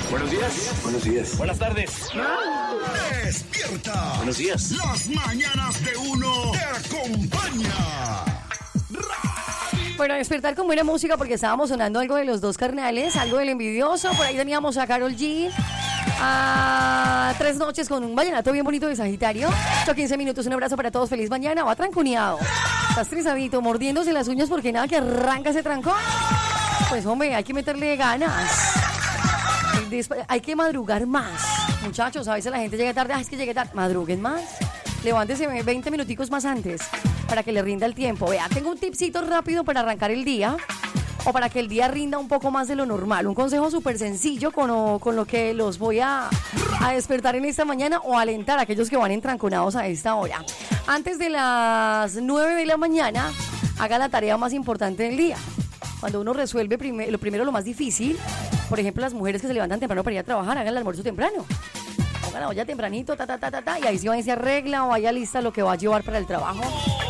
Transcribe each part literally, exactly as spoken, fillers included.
Buenos días. Buenos días. Buenas tardes. Despierta. Buenos días. Las mañanas de uno te acompaña. Bueno, despertar con buena música porque estábamos sonando algo de Los Dos Carnales, algo del Envidioso. Por ahí teníamos a Karol G. A Tres Noches con un vallenato bien bonito de Sagitario. ocho a quince minutos, un abrazo para todos. Feliz mañana. Va tranconeado. Estás estresadito, mordiéndose las uñas porque nada que arranca ese trancón. Pues hombre, hay que meterle ganas. Hay que madrugar más. Muchachos, a veces la gente llega tarde. Ah, es que llegué tarde. Madruguen más. Levántese veinte minuticos más antes para que le rinda el tiempo. Vea, tengo un tipcito rápido para arrancar el día o para que el día rinda un poco más de lo normal. Un consejo súper sencillo con lo, con lo que los voy a, a despertar en esta mañana o alentar a aquellos que van entranconados a esta hora. Antes de las nueve de la mañana, haga la tarea más importante del día. Cuando uno resuelve prime- lo primero, lo más difícil, por ejemplo, las mujeres que se levantan temprano para ir a trabajar, hagan el almuerzo temprano. Pongan la olla tempranito, ta, ta, ta, ta, ta, y ahí sí va y se arregla o vaya lista lo que va a llevar para el trabajo.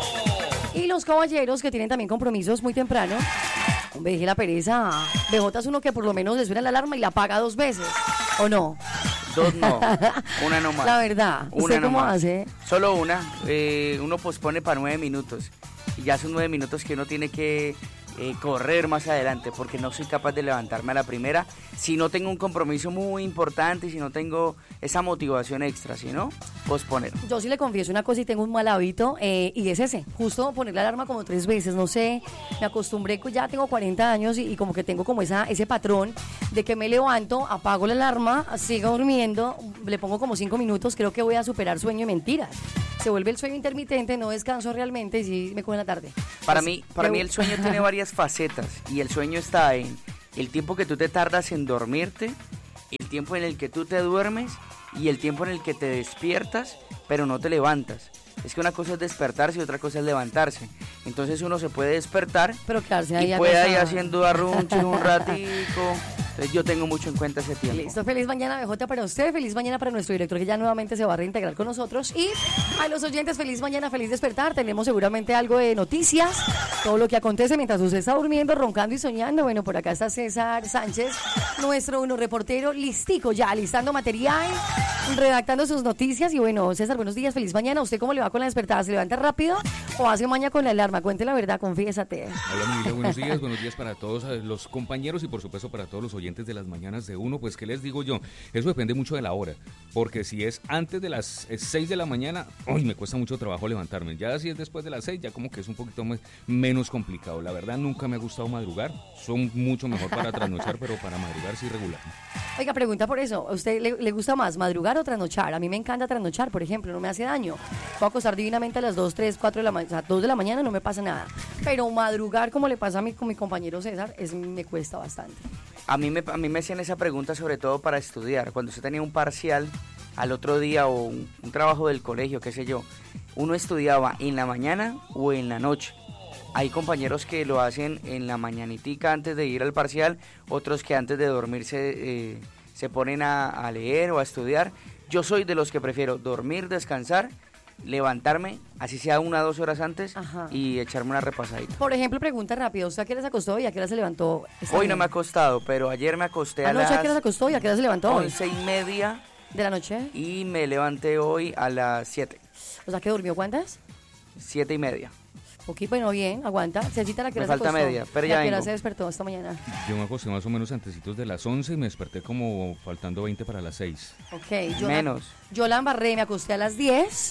Y los caballeros que tienen también compromisos muy temprano, hombre, deje la pereza. B J es uno que por lo menos le suena la alarma y la apaga dos veces, ¿o no? Dos no, una no más. La verdad, ¿usted una cómo no más. hace? Solo una, eh, uno pospone para nueve minutos y ya son nueve minutos que uno tiene que eh, correr más adelante porque no soy capaz de levantarme a la primera si no tengo un compromiso muy importante y si no tengo esa motivación extra, si no, posponer. Yo sí le confieso una cosa y tengo un mal hábito eh, y es ese, justo poner la alarma como tres veces, no sé, me acostumbré, ya tengo cuarenta años y, y como que tengo como esa ese patrón de que me levanto, apago la alarma, sigo durmiendo, le pongo como cinco minutos, creo que voy a superar sueño y mentiras. Se vuelve el sueño intermitente, no descanso realmente y sí me coge en la tarde. Para Pues, mí, para de- mí el sueño tiene varias facetas y el sueño está en el tiempo que tú te tardas en dormirte, el tiempo en el que tú te duermes y el tiempo en el que te despiertas, pero no te levantas. Es que una cosa es despertarse y otra cosa es levantarse. Entonces uno se puede despertar Pero quedarse ahí y puede ir acostado. haciendo arrunchos un ratico. Entonces yo tengo mucho en cuenta ese tiempo. Listo, feliz mañana B J para usted, feliz mañana para nuestro director que ya nuevamente se va a reintegrar con nosotros y a los oyentes feliz mañana, feliz despertar, tenemos seguramente algo de noticias, todo lo que acontece mientras usted está durmiendo, roncando y soñando. Bueno, por acá está César Sánchez, nuestro uno reportero, listico ya, listando material, redactando sus noticias y bueno, César, buenos días, feliz mañana. ¿Usted cómo le va con la despertada? ¿Se levanta rápido o hace maña con la alarma? Cuente la verdad, confiésate. Hola, mi vida, buenos días, buenos días para todos eh, los compañeros y por supuesto para todos los oyentes de las mañanas de uno. Pues, ¿qué les digo yo? Eso depende mucho de la hora, porque si es antes de las seis de la mañana, uy, me cuesta mucho trabajo levantarme. Ya si es después de las seis, ya como que es un poquito más, menos complicado. La verdad, nunca me ha gustado madrugar. Son mucho mejor para trasnochar, pero para madrugar sí regular. Oiga, pregunta por eso, ¿a usted le, le gusta más madrugar o trasnochar? A mí me encanta trasnochar, por ejemplo, no me hace daño. Puedo acostar divinamente a las dos, tres, cuatro de la mañana, o sea, dos de la mañana no me pasa nada. Pero madrugar, como le pasa a mí con mi compañero César, es, me cuesta bastante. A mí me, a mí me hacían esa pregunta sobre todo para estudiar. Cuando usted tenía un parcial al otro día o un, un trabajo del colegio, qué sé yo, uno estudiaba en la mañana o en la noche. Hay compañeros que lo hacen en la mañanitica antes de ir al parcial, otros que antes de dormirse eh, se ponen a, a leer o a estudiar. Yo soy de los que prefiero dormir, descansar, levantarme, así sea una o dos horas antes, Ajá. y echarme una repasadita. Por ejemplo, pregunta rápida, ¿usted a qué hora se acostó y a qué hora se levantó? Está Hoy bien. no me ha costado, pero ayer me acosté a Anoche a las qué hora se acostó y a qué hora se levantó hoy? once y media ¿De la noche? y me levanté hoy a las siete, O sea, ¿que durmió cuántas? siete y media. Ok, bueno, bien, aguanta. Cecita, ¿a qué Me hora se falta acostó? media, pero ¿Y ya a qué hora vengo. se despertó esta mañana? Yo me acosté más o menos antecitos de las once y me desperté como faltando veinte para las seis. Ok, yo Menos. La, yo la embarré, me acosté a las diez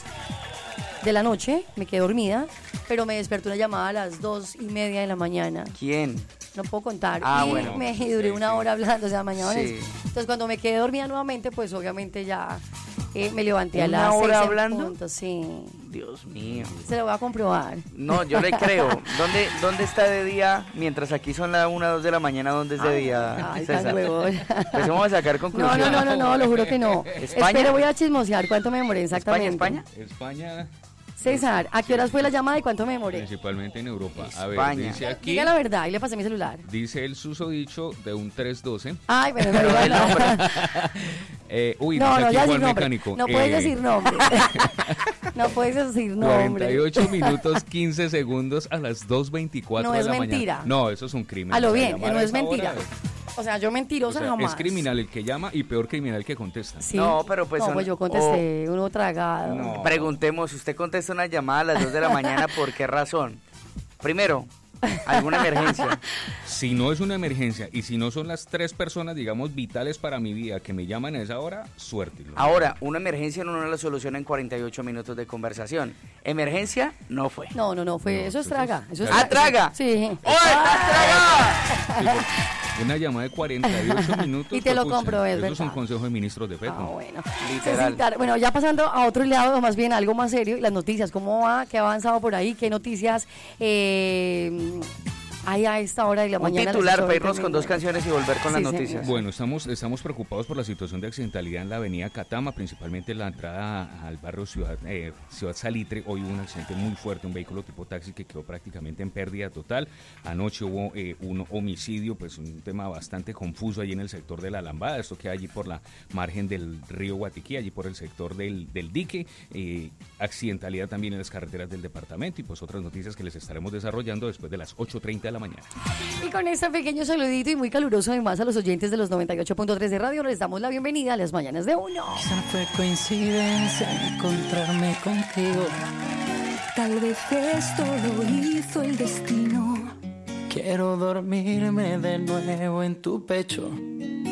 de la noche, me quedé dormida, pero me despertó una llamada a las dos y media de la mañana. ¿Quién? No puedo contar. Ah, y bueno. me y duré una hora hablando, o sea, mañana. Sí. Entonces, cuando me quedé dormida nuevamente, pues obviamente ya eh, me levanté a ¿Una las hora seis en hablando? punto, sí. Dios mío. Se lo voy a comprobar. No, yo le creo. ¿Dónde, dónde está de día? Mientras aquí son las una, dos de la mañana, ¿dónde es de día, Ay, tan César? huevón. Pues vamos a sacar No, conclusiones. no, no, no, no, lo juro que no. ¿España? Espera, voy a chismosear cuánto me demoré exactamente. ¿España, España, César, ¿a qué horas fue la llamada y cuánto me demoré? principalmente en Europa. A ver, España. dice aquí, Diga la verdad, y le pasé mi celular. dice el susodicho de un tres doce. Ay, pero no diga el nada. nombre. Eh, uy, No, dice no, aquí ya Juan decir nombre. Mecánico. No puedes eh, decir nombre. No puedes decir cuarenta nombre. y ocho minutos quince segundos a las dos veinticuatro No de es la mentira. mañana. No, eso es un crimen. A lo O sea, bien, llamar no a es esa hora mentira. O sea, yo mentirosa O sea, jamás. es criminal el que llama y peor criminal el que contesta. Sí. No, pero pues No, son- pues yo contesté, uno tragado. No. Preguntemos, si usted contesta una llamada a las dos de la mañana, ¿por qué razón? Primero, ¿alguna emergencia? Si no es una emergencia y si no son las tres personas, digamos, vitales para mi vida que me llaman a esa hora, suerte. ¿no? Ahora, una emergencia uno no la soluciona en cuarenta y ocho minutos de conversación. Emergencia no fue. No, no, no, fue, No, eso es eso es- traga. Eso es ¡Ah, traga! Sí. ¡Oye, estás tragada! Sí, porque una llamada de cuarenta y ocho minutos. Y te lo pues, pucha, compro, es Eso es un verdad. consejo de ministros de Ah, Petro. bueno. Literal. Cecitar, bueno, ya pasando a otro lado, más bien algo más serio, las noticias, ¿cómo va? ¿Qué ha avanzado por ahí? ¿Qué noticias eh, hay a esta hora de la Un mañana? titular Las para irnos con dos ocho canciones y volver con Sí, las señor. noticias. Bueno, estamos, estamos preocupados por la situación de accidentalidad en la avenida Catama, principalmente en la entrada al barrio Ciudad, eh, Ciudad Salitre. Hoy hubo un accidente muy fuerte, un vehículo tipo taxi que quedó prácticamente en pérdida total. Anoche hubo eh, un homicidio, pues un tema bastante confuso allí en el sector de la Lambada. Esto queda allí por la margen del río Guatiquí, allí por el sector del, del dique. Eh, accidentalidad también en las carreteras del departamento y pues otras noticias que les estaremos desarrollando después de las ocho treinta de la mañana. Y con este pequeño saludito y muy caluroso además a los oyentes de los noventa y ocho punto tres de radio, les damos la bienvenida a las mañanas de uno. Quizá fue coincidencia encontrarme contigo. Tal vez esto lo hizo el destino. Quiero dormirme de nuevo en tu pecho.